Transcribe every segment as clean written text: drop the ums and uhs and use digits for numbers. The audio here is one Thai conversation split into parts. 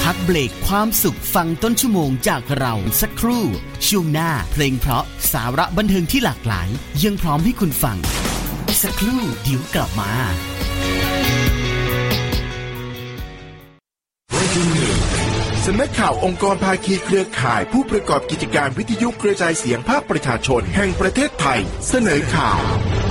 พักเบรกความสุขฟังต้นชั่วโมงจากเราสักครู่ช่วงหน้าเพลงเพราะสาระบันเทิงที่หลากหลายยังพร้อมให้คุณฟังสักครู่เดี๋ยวกลับมาสำนักข่าวองค์กรภาคีเครือข่ายผู้ประกอบกิจการวิทยุกระจายเสียงภาคประชาชนแห่งประเทศไทยเสนอข่าว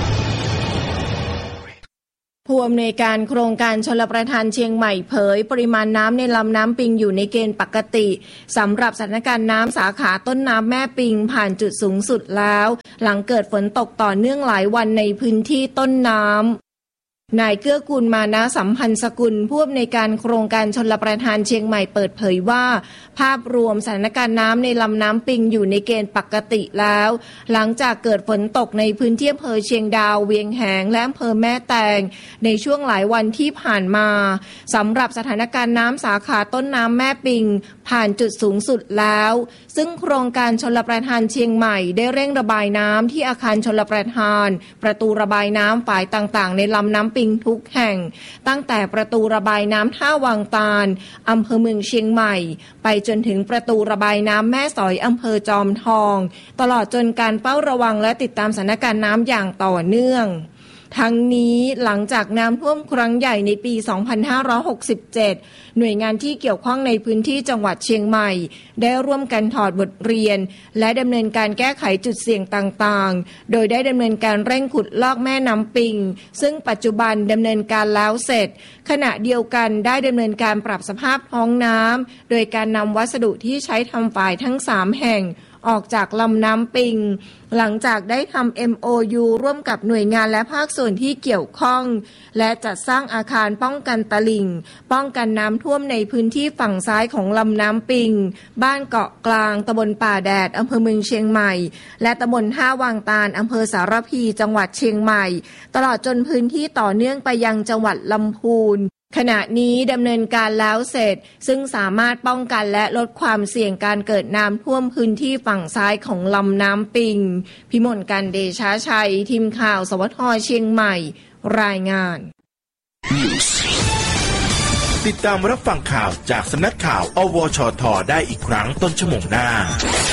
ผู้อำนวยการโครงการชลประทานเชียงใหม่เผยปริมาณน้ำในลำน้ำปิงอยู่ในเกณฑ์ปกติสำหรับสถานการณ์น้ำสาขาต้นน้ำแม่ปิงผ่านจุดสูงสุดแล้วหลังเกิดฝนตกต่อเนื่องหลายวันในพื้นที่ต้นน้ำนายเกื้อกูลมานะสัมพันธ์สกุลผู้อำนวยการโครงการชลประทานเชียงใหม่เปิดเผยว่าภาพรวมสถานการณ์น้ำในลำน้ำปิงอยู่ในเกณฑ์ปกติแล้วหลังจากเกิดฝนตกในพื้นที่อำเภอเชียงดาวเวียงแหงและอำเภอแม่แตงในช่วงหลายวันที่ผ่านมาสำหรับสถานการณ์น้ำสาขาต้นน้ำแม่ปิงผ่านจุดสูงสุดแล้วซึ่งโครงการชลประทานเชียงใหม่ได้เร่งระบายน้ำที่อาคารชลประทานประตูระบายน้ำฝ่ายต่างๆในลำน้ำปิงทุกแห่งตั้งแต่ประตูระบายน้ำท่าวังตาลอำเภอเมืองเชียงใหม่ไปจนถึงประตูระบายน้ำแม่สอยอำเภอจอมทองตลอดจนการเฝ้าระวังและติดตามสถานการณ์น้ำอย่างต่อเนื่องทั้งนี้หลังจากน้ำท่วมครั้งใหญ่ในปี 2567 หน่วยงานที่เกี่ยวข้องในพื้นที่จังหวัดเชียงใหม่ได้ร่วมกันถอดบทเรียนและดำเนินการแก้ไขจุดเสี่ยงต่างๆโดยได้ดำเนินการเร่งขุดลอกแม่น้ำปิงซึ่งปัจจุบันดำเนินการแล้วเสร็จขณะเดียวกันได้ดำเนินการปรับสภาพท้องน้ำโดยการนำวัสดุที่ใช้ทำฝายทั้ง3แห่งออกจากลำน้ำปิงหลังจากได้ทำ MOU ร่วมกับหน่วยงานและภาคส่วนที่เกี่ยวข้องและจัดสร้างอาคารป้องกันตลิ่งป้องกันน้ำท่วมในพื้นที่ฝั่งซ้ายของลำน้ำปิงบ้านเกาะกลางตำบลป่าแดดอำเภอเมืองเชียงใหม่และตำบลท่าวังตาลอำเภอสารพีจังหวัดเชียงใหม่ตลอดจนพื้นที่ต่อเนื่องไปยังจังหวัดลำพูนขณะนี้ดำเนินการแล้วเสร็จซึ่งสามารถป้องกันและลดความเสี่ยงการเกิดน้ำท่วมพื้นที่ฝั่งซ้ายของลำน้ำปิงพิมลกันเดชาชัยทีมข่าวสวทเชียงใหม่รายงานติดตามรับฟังข่าวจากสำนักข่าวอวชท.ได้อีกครั้งต้นชั่วโมงหน้า